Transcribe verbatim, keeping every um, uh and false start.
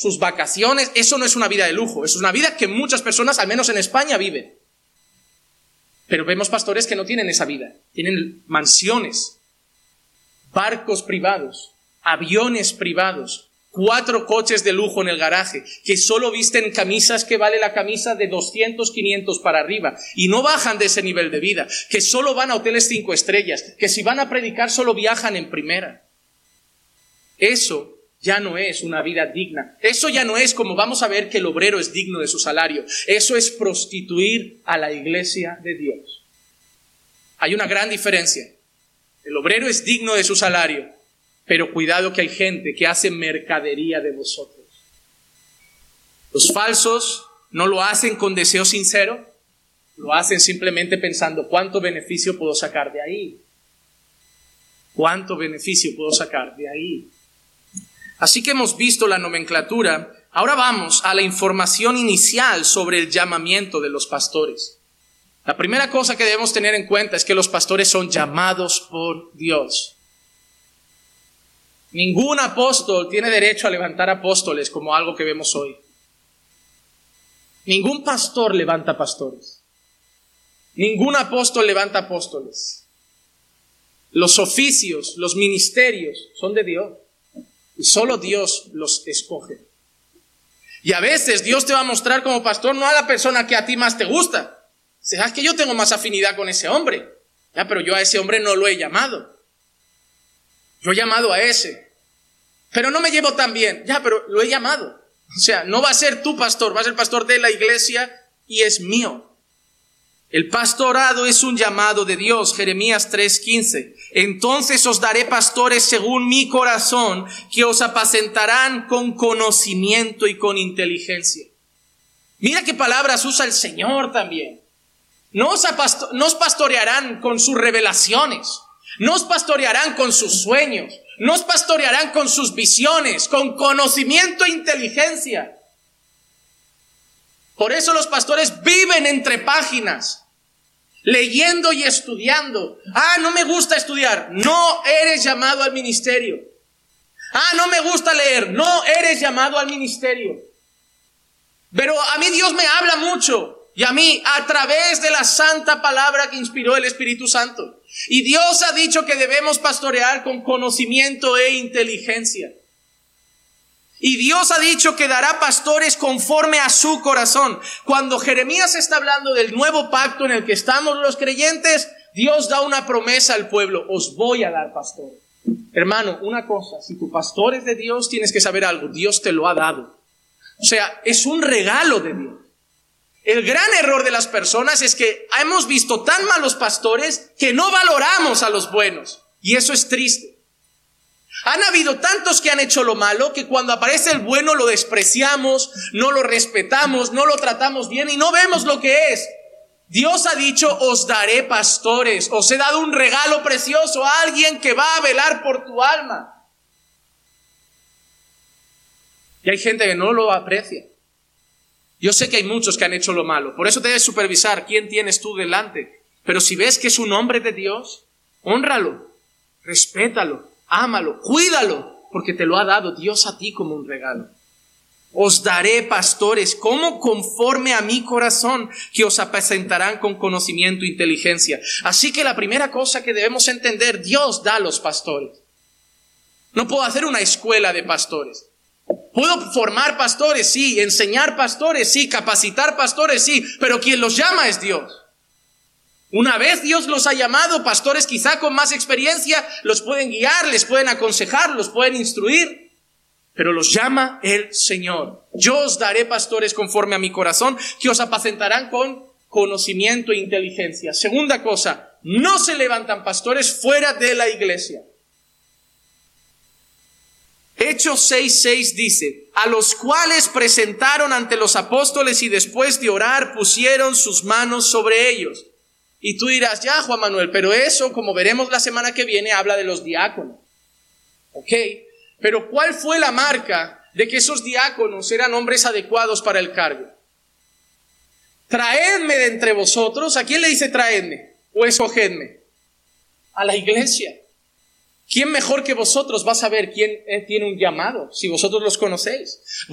sus vacaciones. Eso no es una vida de lujo, es una vida que muchas personas, al menos en España, viven. Pero vemos pastores que no tienen esa vida. Tienen mansiones, barcos privados, aviones privados, cuatro coches de lujo en el garaje, que solo visten camisas que vale la camisa de doscientos, quinientos para arriba, y no bajan de ese nivel de vida, que solo van a hoteles cinco estrellas, que si van a predicar solo viajan en primera. Eso ya no es una vida digna. Eso ya no es como vamos a ver que el obrero es digno de su salario. Eso es prostituir a la iglesia de Dios. Hay una gran diferencia. El obrero es digno de su salario, pero cuidado que hay gente que hace mercadería de vosotros. Los falsos no lo hacen con deseo sincero, lo hacen simplemente pensando cuánto beneficio puedo sacar de ahí. ¿Cuánto beneficio puedo sacar de ahí? Así que hemos visto la nomenclatura. Ahora vamos a la información inicial sobre el llamamiento de los pastores. La primera cosa que debemos tener en cuenta es que los pastores son llamados por Dios. Ningún apóstol tiene derecho a levantar apóstoles como algo que vemos hoy. Ningún pastor levanta pastores. Ningún apóstol levanta apóstoles. Los oficios, los ministerios son de Dios. Y solo Dios los escoge. Y a veces Dios te va a mostrar como pastor no a la persona que a ti más te gusta. ¿Sabes que yo tengo más afinidad con ese hombre? Ya, pero yo a ese hombre no lo he llamado. Yo he llamado a ese. Pero no me llevo tan bien. Ya, pero lo he llamado. O sea, no va a ser tu pastor, va a ser pastor de la iglesia y es mío. El pastorado es un llamado de Dios. Jeremías tres quince. Entonces os daré pastores según mi corazón, que os apacentarán con conocimiento y con inteligencia. Mira qué palabras usa el Señor también. No os, apasto- no os pastorearán con sus revelaciones. No os pastorearán con sus sueños. No os pastorearán con sus visiones, con conocimiento e inteligencia. Por eso los pastores viven entre páginas, leyendo y estudiando. Ah, no me gusta estudiar. No eres llamado al ministerio. Ah, no me gusta leer. No eres llamado al ministerio. Pero a mí Dios me habla mucho. Y a mí, a través de la santa palabra que inspiró el Espíritu Santo. Y Dios ha dicho que debemos pastorear con conocimiento e inteligencia. Y Dios ha dicho que dará pastores conforme a su corazón. Cuando Jeremías está hablando del nuevo pacto en el que estamos los creyentes, Dios da una promesa al pueblo: os voy a dar pastores. Hermano, una cosa, si tu pastor es de Dios, tienes que saber algo: Dios te lo ha dado. O sea, es un regalo de Dios. El gran error de las personas es que hemos visto tan malos pastores que no valoramos a los buenos. Y eso es triste. Han habido tantos que han hecho lo malo que cuando aparece el bueno lo despreciamos, no lo respetamos, no lo tratamos bien y no vemos lo que es. Dios ha dicho: os daré pastores, os he dado un regalo precioso a alguien que va a velar por tu alma. Y hay gente que no lo aprecia. Yo sé que hay muchos que han hecho lo malo, por eso debes supervisar quién tienes tú delante. Pero si ves que es un hombre de Dios, hónralo, respétalo, ámalo, cuídalo, porque te lo ha dado Dios a ti como un regalo. Os daré pastores como conforme a mi corazón, que os apacentarán con conocimiento e inteligencia. Así que la primera cosa que debemos entender: Dios da a los pastores. No puedo hacer una escuela de pastores. Puedo formar pastores, sí, enseñar pastores, sí, capacitar pastores, sí, pero quien los llama es Dios. Una vez Dios los ha llamado, pastores quizá con más experiencia los pueden guiar, les pueden aconsejar, los pueden instruir, pero los llama el Señor. Yo os daré pastores conforme a mi corazón, que os apacentarán con conocimiento e inteligencia. Segunda cosa, no se levantan pastores fuera de la iglesia. Hechos seis seis dice: a los cuales presentaron ante los apóstoles y después de orar pusieron sus manos sobre ellos. Y tú dirás: ya, Juan Manuel, pero eso, como veremos la semana que viene, habla de los diáconos. Ok, pero ¿cuál fue la marca de que esos diáconos eran hombres adecuados para el cargo? Traedme de entre vosotros. ¿A quién le dice traedme? O escogedme. A la iglesia. ¿Quién mejor que vosotros va a saber quién tiene un llamado si vosotros los conocéis?